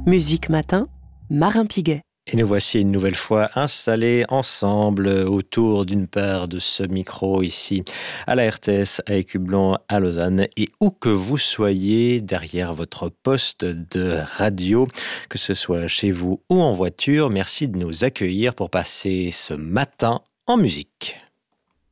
Musique Matin, Marin Piguet. Et nous voici une nouvelle fois installés ensemble autour d'une part de ce micro ici à la RTS à Écublens à Lausanne et où que vous soyez derrière votre poste de radio, que ce soit chez vous ou en voiture, merci de nous accueillir pour passer ce matin en musique.